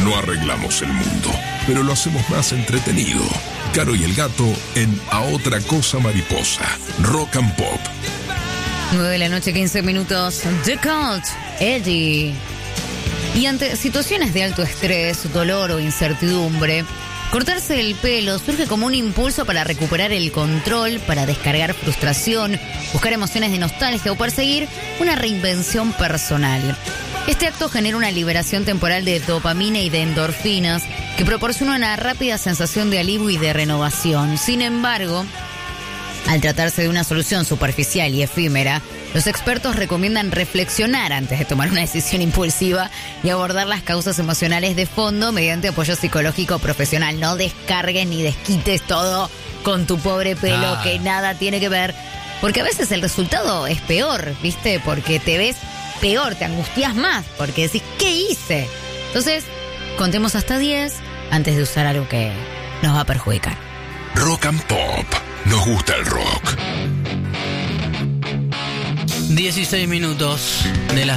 No arreglamos el mundo, pero lo hacemos más entretenido. Caro y el Gato en A Otra Cosa Mariposa. Rock and Pop. 9:15 p.m. The Cult, Eddie. Y ante situaciones de alto estrés, dolor o incertidumbre, cortarse el pelo surge como un impulso para recuperar el control, para descargar frustración, buscar emociones de nostalgia o perseguir una reinvención personal. Este acto genera una liberación temporal de dopamina y de endorfinas que proporciona una rápida sensación de alivio y de renovación. Sin embargo, al tratarse de una solución superficial y efímera, los expertos recomiendan reflexionar antes de tomar una decisión impulsiva y abordar las causas emocionales de fondo mediante apoyo psicológico profesional. No descargues ni desquites todo con tu pobre pelo, que nada tiene que ver. Porque a veces el resultado es peor, ¿viste? Porque te ves peor, te angustias más, porque decís, ¿qué hice? Entonces, contemos hasta 10 antes de usar algo que nos va a perjudicar. Rock and Pop. Nos gusta el rock. 16 minutos de las